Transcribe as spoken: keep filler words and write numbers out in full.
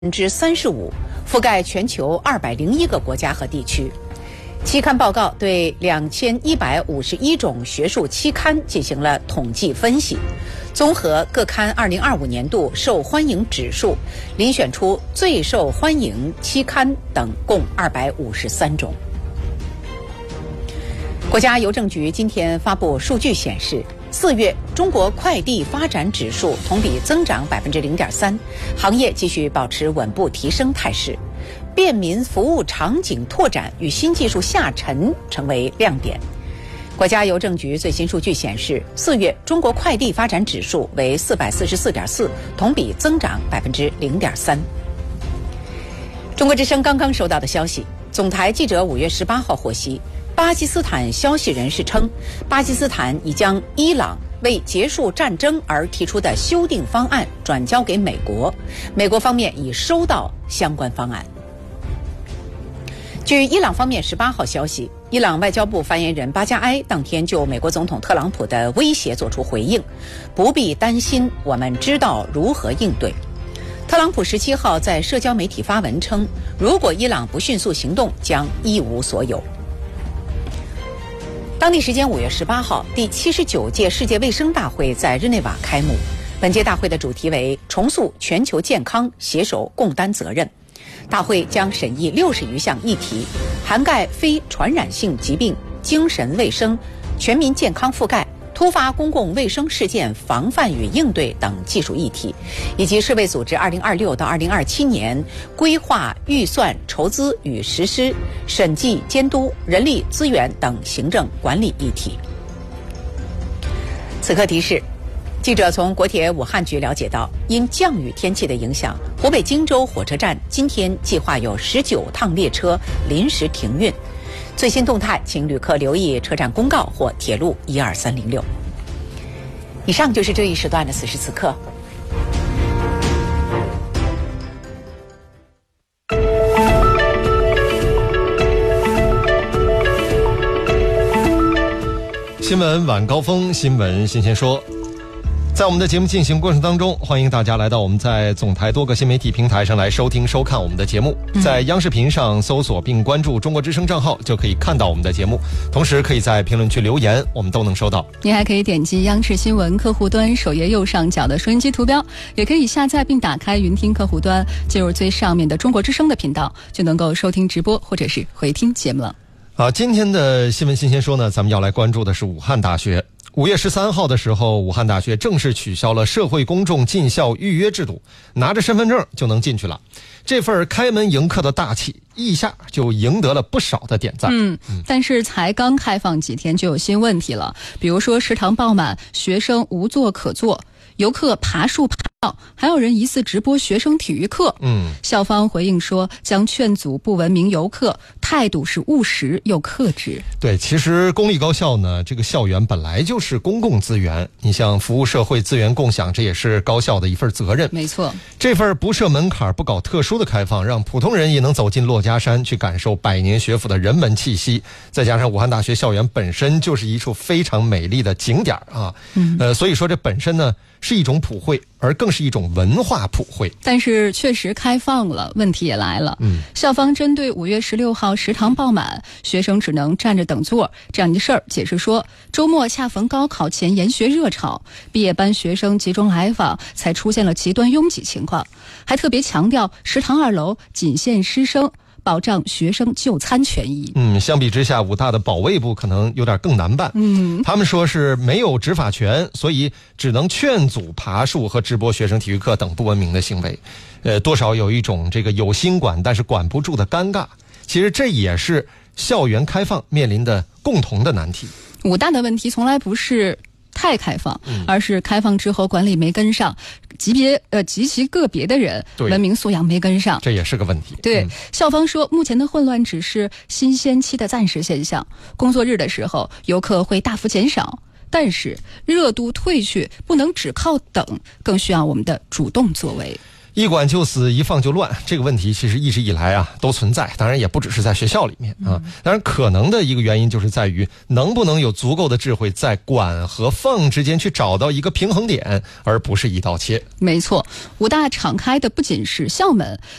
百分之三十五，覆盖全球二百零一个国家和地区。期刊报告对两千一百五十一种学术期刊进行了统计分析，综合各刊二零二五年度受欢迎指数，遴选出最受欢迎期刊等共二百五十三种。国家邮政局今天发布数据显示，四月中国快递发展指数同比增长百分之零点三，行业继续保持稳步提升态势。便民服务场景拓展与新技术下沉成为亮点。国家邮政局最新数据显示，四月中国快递发展指数为四百四十四点四，同比增长百分之零点三。中国之声刚刚收到的消息，总台记者五月十八号获悉，巴基斯坦消息人士称，巴基斯坦已将伊朗为结束战争而提出的修订方案转交给美国，美国方面已收到相关方案。据伊朗方面十八号消息，伊朗外交部发言人巴加埃当天就美国总统特朗普的威胁作出回应，不必担心，我们知道如何应对。特朗普十七号在社交媒体发文称，如果伊朗不迅速行动，将一无所有。当地时间五月十八号，第七十九届世界卫生大会在日内瓦开幕。本届大会的主题为重塑全球健康，携手共担责任。大会将审议六十余项议题，涵盖非传染性疾病、精神卫生、全民健康覆盖、突发公共卫生事件防范与应对等技术议题，以及世卫组织二零二六到二零二七年规划、预算、筹资与实施、审计、监督、人力资源等行政管理议题。此刻提示，记者从国铁武汉局了解到，因降雨天气的影响，湖北荆州火车站今天计划有十九趟列车临时停运。最新动态，请旅客留意车站公告或铁路一二三零六。以上就是这一时段的此时此刻。 新闻晚高峰，新闻新鲜说。在我们的节目进行过程当中，欢迎大家来到我们在总台多个新媒体平台上来收听收看我们的节目。在央视频上搜索并关注中国之声账号，就可以看到我们的节目，同时可以在评论区留言，我们都能收到。 你还可以点击央视新闻客户端首页右上角的收音机图标，也可以下载并打开云听客户端，进入最上面的中国之声的频道，就能够收听直播或者是回听节目了。 好，今天的新闻新鲜说呢，咱们要来关注的是武汉大学。五月十三号的时候，武汉大学正式取消了社会公众进校预约制度，拿着身份证就能进去了。这份开门迎客的大气，一下就赢得了不少的点赞。 嗯，但是才刚开放几天就有新问题了，比如说食堂爆满，学生无座可坐，游客爬树爬道，还有人疑似直播学生体育课。嗯，校方回应说将劝阻不文明游客，态度是务实又克制。 对，其实公立高校呢，这个校园本来就是公共资源，你像服务社会资源共享，这也是高校的一份责任。 没错， 这份不设门槛、不搞特殊的开放，让普通人也能走进珞珈山，去感受百年学府的人文气息。再加上武汉大学校园本身就是一处非常美丽的景点啊，嗯，呃，所以说这本身呢是一种普惠，而更是一种文化普惠。 但是确实开放了，问题也来了。嗯，校方针对五月十六号食堂爆满，学生只能站着等座这样的事儿，解释说，周末恰逢高考前研学热潮，毕业班学生集中来访，才出现了极端拥挤情况。还特别强调，食堂二楼仅限师生，保障学生就餐权益。 嗯，相比之下，武大的保卫部可能有点更难办。嗯，他们说是没有执法权，所以只能劝阻爬树和直播学生体育课等不文明的行为。呃，多少有一种这个有心管但是管不住的尴尬。其实这也是校园开放面临的共同的难题。 武大的问题从来不是太开放，而是开放之后管理没跟上，级别呃极其个别的人文明素养没跟上， 这也是个问题。 对，嗯、校方说目前的混乱只是新鲜期的暂时现象，工作日的时候游客会大幅减少，但是热度退去不能只靠等，更需要我们的主动作为。 一管就死，一放就乱，这个问题其实一直以来啊都存在，当然也不只是在学校里面啊。当然可能的一个原因就是在于能不能有足够的智慧在管和放之间去找到一个平衡点，而不是一刀切。 没错，武大敞开的不仅是校门，